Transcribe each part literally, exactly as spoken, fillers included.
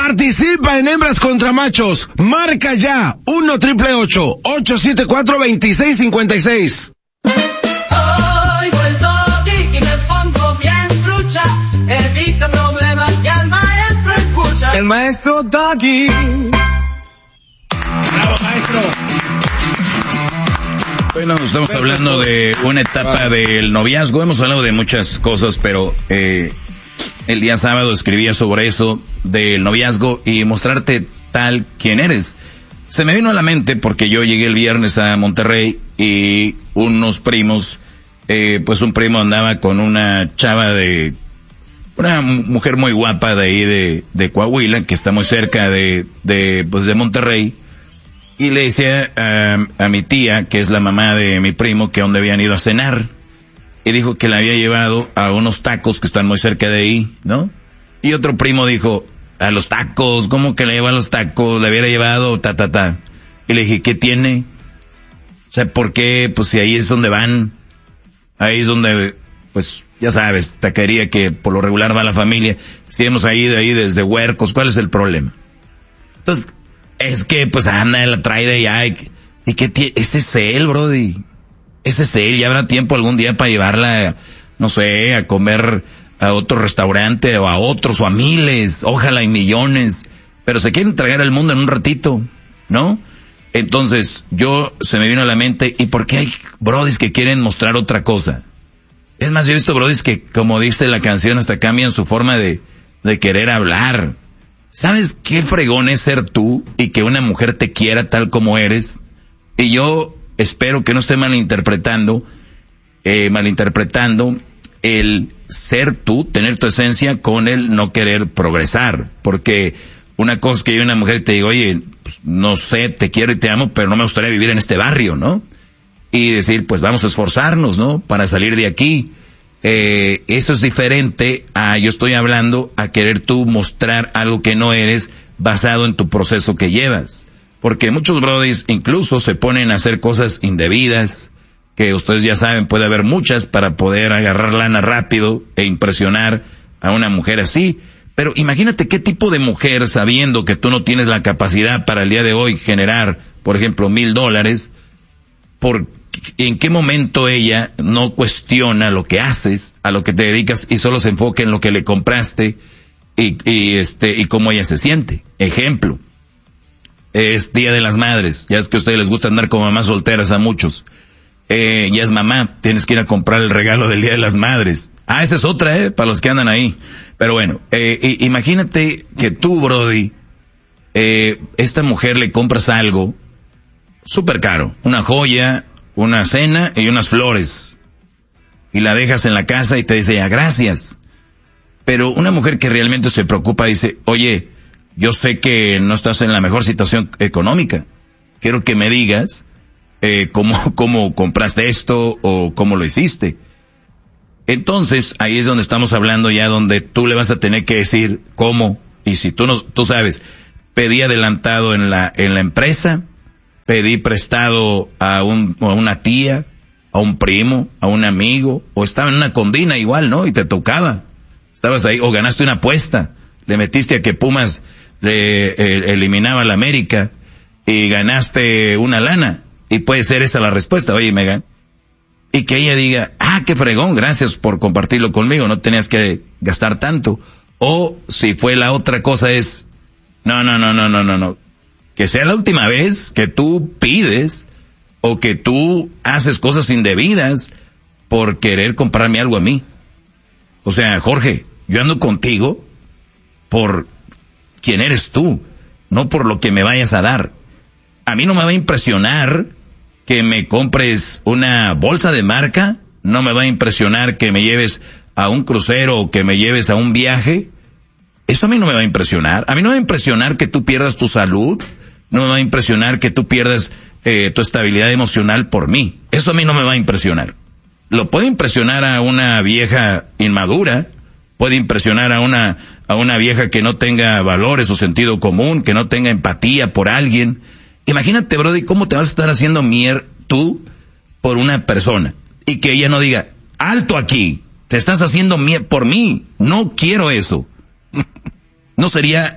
Participa en Hembras contra Machos. Marca ya uno triple ocho, ocho siete cuatro, dos seis cinco seis. Hoy vuelto aquí y me pongo bien trucha. Evita problemas y al maestro escucha. El maestro Doggy. Bravo, maestro. Bueno, estamos hablando de una etapa del noviazgo. Hemos hablado de muchas cosas, pero eh, el día sábado escribía sobre eso del noviazgo y mostrarte tal quien eres. Se me vino a la mente porque yo llegué el viernes a Monterrey y unos primos, eh, pues un primo andaba con una chava de, una mujer muy guapa de ahí de, de Coahuila, que está muy cerca de, de, pues de Monterrey. Y le decía a, a mi tía, que es la mamá de mi primo, que a dónde habían ido a cenar. Y dijo que la había llevado a unos tacos que están muy cerca de ahí, ¿no? Y otro primo dijo, a los tacos, ¿cómo que le lleva a los tacos? Le hubiera llevado, ta, ta, ta. Y le dije, ¿qué tiene? O sea, ¿por qué? Pues si ahí es donde van. Ahí es donde, pues, ya sabes, taquería que por lo regular va la familia. Si hemos ido ahí desde Huercos, ¿cuál es el problema? Entonces, es que, pues, anda, la trae de allá. ¿Y, y qué tiene? Ese es él, brody. Ese es él. Ya habrá tiempo algún día para llevarla, no sé, a comer a otro restaurante o a otros o a miles. Ojalá y millones. Pero se quieren tragar al mundo en un ratito, ¿no? Entonces, yo, se me vino a la mente, ¿y por qué hay brodis que quieren mostrar otra cosa? Es más, yo he visto brodis que, como dice la canción, hasta cambian su forma de, de querer hablar. ¿Sabes qué fregón es ser tú y que una mujer te quiera tal como eres? Y yo espero que no esté malinterpretando, eh, malinterpretando el ser tú, tener tu esencia con el no querer progresar. Porque una cosa es que yo una mujer te digo, oye, pues, no sé, te quiero y te amo, pero no me gustaría vivir en este barrio, ¿no? Y decir, pues vamos a esforzarnos, ¿no? Para salir de aquí. Eh, eso es diferente a, yo estoy hablando, a querer tú mostrar algo que no eres basado en tu proceso que llevas. Porque muchos brodis incluso se ponen a hacer cosas indebidas, que ustedes ya saben, puede haber muchas para poder agarrar lana rápido e impresionar a una mujer así. Pero imagínate qué tipo de mujer, sabiendo que tú no tienes la capacidad para el día de hoy generar, por ejemplo, mil dólares, por en qué momento ella no cuestiona lo que haces, a lo que te dedicas y solo se enfoca en lo que le compraste y, y este y cómo ella se siente. Ejemplo, es Día de las Madres, ya es que a ustedes les gusta andar como mamás solteras a muchos. Eh, ya es mamá, tienes que ir a comprar el regalo del Día de las Madres. Ah, esa es otra, eh, para los que andan ahí. Pero bueno, eh, imagínate que tú, brody, eh, esta mujer le compras algo súper caro, una joya, una cena y unas flores, y la dejas en la casa y te dice, ya, gracias. Pero una mujer que realmente se preocupa dice, oye, yo sé que no estás en la mejor situación económica, quiero que me digas eh, cómo, cómo compraste esto o cómo lo hiciste. Entonces, ahí es donde estamos hablando ya, donde tú le vas a tener que decir cómo, y si tú no, tú sabes, pedí adelantado en la, en la empresa, pedí prestado a un, a una tía, a un primo, a un amigo, o estaba en una condina igual, ¿no? Y te tocaba. Estabas ahí, o ganaste una apuesta, le metiste a que Pumas le eh, eliminaba a la América, y ganaste una lana, y puede ser esa la respuesta, oye, Megan, y que ella diga, ah, qué fregón, gracias por compartirlo conmigo, no tenías que gastar tanto. O si fue la otra cosa es, no, no, no, no, no, no, no. Que sea la última vez que tú pides o que tú haces cosas indebidas por querer comprarme algo a mí. O sea, Jorge, yo ando contigo por quién eres tú, no por lo que me vayas a dar. A mí no me va a impresionar que me compres una bolsa de marca, no me va a impresionar que me lleves a un crucero o que me lleves a un viaje. Eso a mí no me va a impresionar. A mí no me va a impresionar que tú pierdas tu salud. No me va a impresionar que tú pierdas eh, tu estabilidad emocional por mí. Eso a mí no me va a impresionar. Lo puede impresionar a una vieja inmadura, puede impresionar a una a una vieja que no tenga valores o sentido común, que no tenga empatía por alguien. Imagínate, brody, cómo te vas a estar haciendo mier tú por una persona y que ella no diga, alto aquí, te estás haciendo mier por mí, no quiero eso. ¿No sería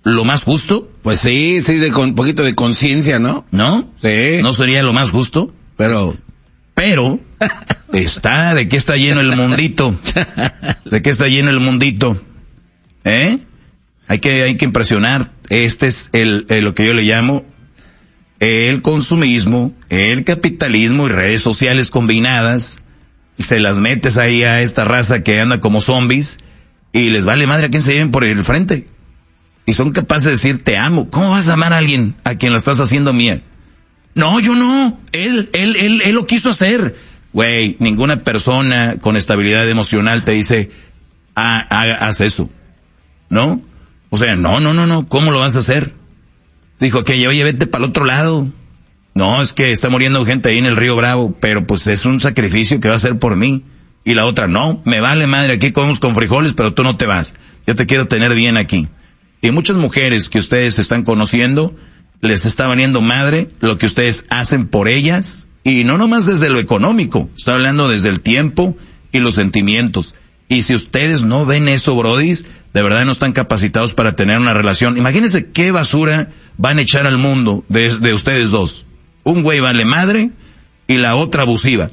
lo más justo? Pues sí, sí, de un poquito de conciencia, ¿no? ¿No? Sí. ¿No sería lo más justo? Pero... Pero, está, ¿de qué está lleno el mundito? ¿De qué está lleno el mundito? ¿Eh? Hay que, hay que impresionar. Este es el, el, lo que yo le llamo el consumismo, el capitalismo y redes sociales combinadas. Se las metes ahí a esta raza que anda como zombies y les vale madre a quien se lleven por el frente. Y son capaces de decir, te amo. ¿Cómo vas a amar a alguien a quien la estás haciendo mía? No, yo no. Él, él, él, él lo quiso hacer. Güey, ninguna persona con estabilidad emocional te dice, ah, ah, haz eso. ¿No? O sea, no, no, no, no. ¿Cómo lo vas a hacer? Dijo que oye, vete para el otro lado. No, es que está muriendo gente ahí en el Río Bravo, pero pues es un sacrificio que va a hacer por mí. Y la otra, no, me vale madre, aquí comemos con frijoles, pero tú no te vas. Yo te quiero tener bien aquí. Y muchas mujeres que ustedes están conociendo, les está valiendo madre lo que ustedes hacen por ellas, y no nomás desde lo económico, estoy hablando desde el tiempo y los sentimientos. Y si ustedes no ven eso, brodis, de verdad no están capacitados para tener una relación. Imagínense qué basura van a echar al mundo de, de ustedes dos. Un güey vale madre y la otra abusiva.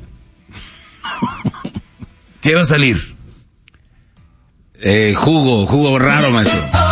¿Qué va a salir? Eh, jugo, jugo raro, maestro.